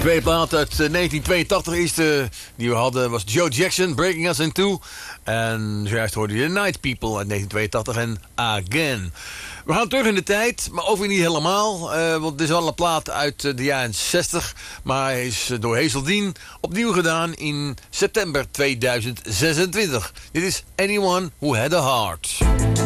Twee platen uit 1982. De eerste die we hadden was Joe Jackson, Breaking Us in Two. En zojuist hoorde je The Night People uit 1982 en Again. We gaan terug in de tijd, maar ook weer niet helemaal. Want het is wel een plaat uit de jaren 60. Maar hij is door Hazeldine opnieuw gedaan in september 2026. Dit is Anyone Who Had a Heart.